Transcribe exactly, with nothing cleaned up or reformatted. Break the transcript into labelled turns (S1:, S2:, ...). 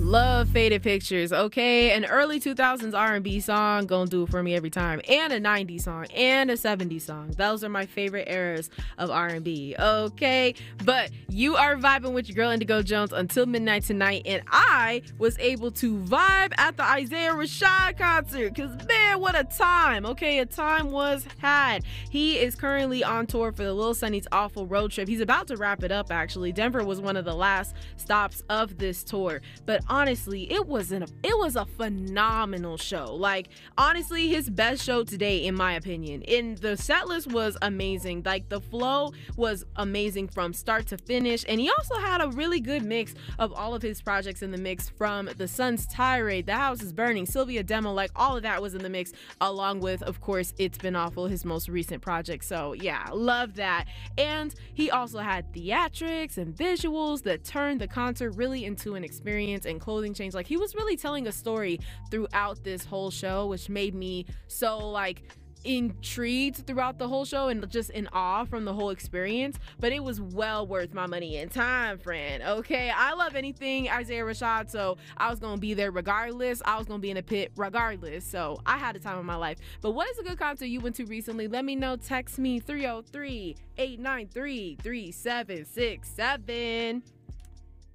S1: Love Faded Pictures, okay? An early two thousands R and B song, gonna do it for me every time. And a nineties song, and a seventies song. Those are my favorite eras of R and B, okay? But you are vibing with your girl Indigo Jones until midnight tonight, and I was able to vibe at the Isaiah Rashad concert, because man, what a time, okay? A time was had. He is currently on tour for the Lil Sonny's Awful Road Trip. He's about to wrap it up, actually. Denver was one of the last stops of this tour, but honestly, it was an it was a phenomenal show. Like, honestly, his best show today, in my opinion. And the set list was amazing. Like, the flow was amazing from start to finish. And he also had a really good mix of all of his projects in the mix, from The Sun's Tirade, The House is Burning, Sylvia Demo, like all of that was in the mix, along with, of course, It's Been Awful, his most recent project. So yeah, love that. And he also had theatrics and visuals that turned the concert really into an experience, and clothing change. Like, he was really telling a story throughout this whole show, which made me so like intrigued throughout the whole show and just in awe from the whole experience. But it was well worth my money and time, friend. Okay, I love anything Isaiah Rashad, so I was gonna be there regardless. I was gonna be in a pit regardless, so I had a time of my life. But what is a good concert you went to recently? Let me know. Text me three oh three, eight nine three, three seven six seven.